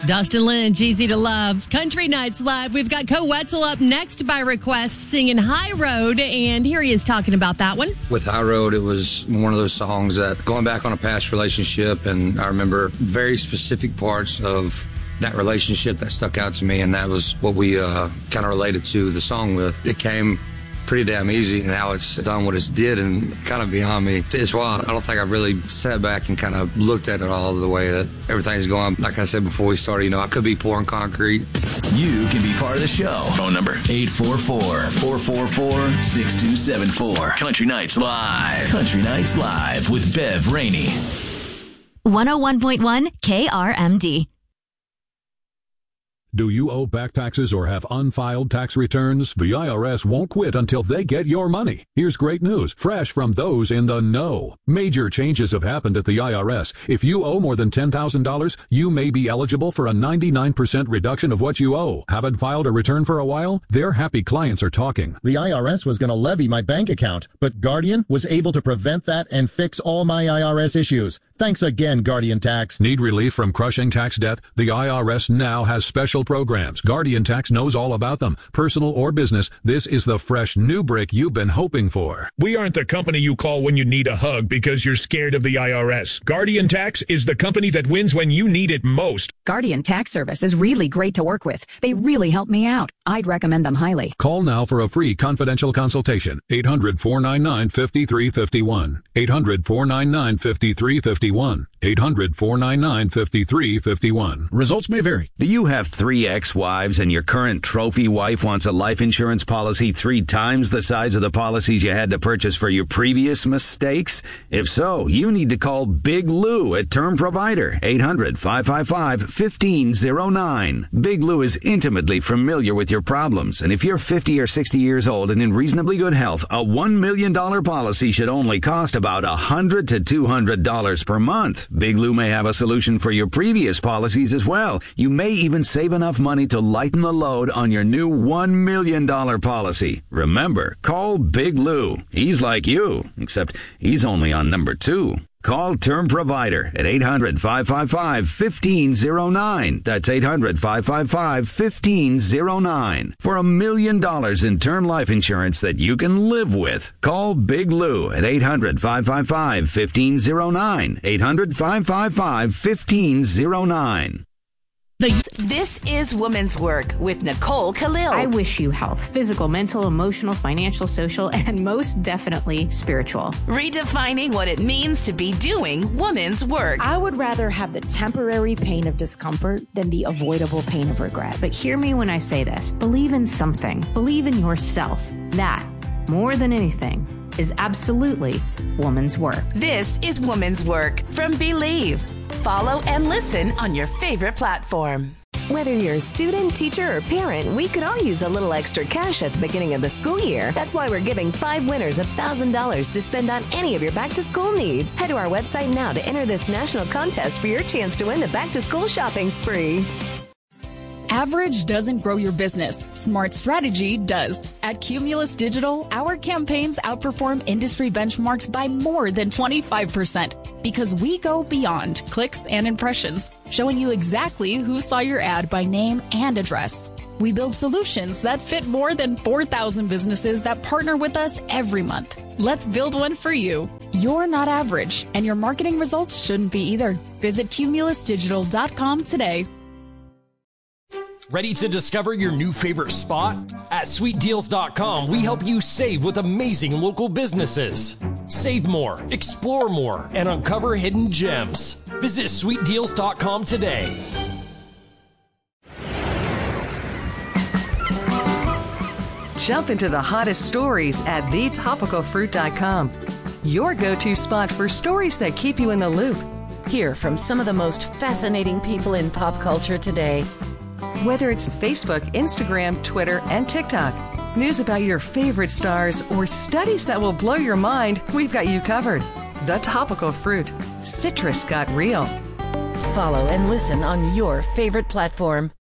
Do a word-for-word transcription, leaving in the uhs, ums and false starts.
Dustin Lynch, Easy to Love. Country Nights Live. We've got Co Wetzel up next by request singing High Road, and here he is talking about that one. With High Road, it was one of those songs that going back on a past relationship, and I remember very specific parts of that relationship that stuck out to me, and that was what we uh, kind of related to the song with. It came pretty damn easy, and how it's done what it's did and kind of beyond me. It's wild. I don't think I've really sat back and kind of looked at it all the way that everything's going. Like I said before we started, you know, I could be pouring concrete. You can be part of the show. Phone number eight four four, four four four, six two seven four. Country Nights Live. Country Nights Live with Bev Rainey. one oh one point one K R M D. Do you owe back taxes or have unfiled tax returns? The I R S won't quit until they get your money. Here's great news, fresh from those in the know. Major changes have happened at the I R S. If you owe more than ten thousand dollars, you may be eligible for a ninety-nine percent reduction of what you owe. Haven't filed a return for a while? Their happy clients are talking. The I R S was going to levy my bank account, but Guardian was able to prevent that and fix all my I R S issues. Thanks again, Guardian Tax. Need relief from crushing tax debt? The I R S now has special programs. Guardian Tax knows all about them. Personal or business, this is the fresh new break you've been hoping for. We aren't the company you call when you need a hug because you're scared of the I R S. Guardian Tax is the company that wins when you need it most. Guardian Tax Service is really great to work with. They really help me out. I'd recommend them highly. Call now for a free confidential consultation. eight hundred, four nine nine, five three five one. eight hundred, four nine nine, five three five one. eight hundred, four nine nine, five three five one. Results may vary. Do you have three ex-wives and your current trophy wife wants a life insurance policy three times the size of the policies you had to purchase for your previous mistakes? If so, you need to call Big Lou at Term Provider, eight hundred, five five five, one five zero nine. Big Lou is intimately familiar with your problems, and if you're fifty or sixty years old and in reasonably good health, a one million dollars policy should only cost about one hundred to two hundred dollars per month. Big Lou may have a solution for your previous policies as well. You may even save enough money to lighten the load on your new one million dollars policy. Remember, call Big Lou. He's like you, except he's only on number two. Call Term Provider at eight hundred, five five five, one five zero nine. That's eight hundred, five five five, one five zero nine. For a million dollars in term life insurance that you can live with. Call Big Lou at eight hundred, five five five, one five zero nine. eight hundred, five five five, one five zero nine. This is Woman's Work with Nicole Khalil. I wish you health, physical, mental, emotional, financial, social, and most definitely spiritual. Redefining what it means to be doing woman's work. I would rather have the temporary pain of discomfort than the avoidable pain of regret. But hear me when I say this. Believe in something. Believe in yourself. That, more than anything, is absolutely woman's work. This is Woman's Work from Believe. Follow and listen on your favorite platform. Whether you're a student, teacher, or parent, we could all use a little extra cash at the beginning of the school year. That's why we're giving five winners one thousand dollars to spend on any of your back-to-school needs. Head to our website now to enter this national contest for your chance to win the back-to-school shopping spree. Average doesn't grow your business. Smart strategy does. At Cumulus Digital, our campaigns outperform industry benchmarks by more than twenty-five percent because we go beyond clicks and impressions, showing you exactly who saw your ad by name and address. We build solutions that fit more than four thousand businesses that partner with us every month. Let's build one for you. You're not average, and your marketing results shouldn't be either. Visit cumulus digital dot com today. Ready to discover your new favorite spot? At sweet deals dot com, we help you save with amazing local businesses. Save more, explore more, and uncover hidden gems. Visit sweet deals dot com today. Jump into the hottest stories at the topical fruit dot com. Your go-to spot for stories that keep you in the loop. Hear from some of the most fascinating people in pop culture today. Whether it's Facebook, Instagram, Twitter, and TikTok, news about your favorite stars, or studies that will blow your mind, we've got you covered. The Topical Fruit. Citrus got real. Follow and listen on your favorite platform.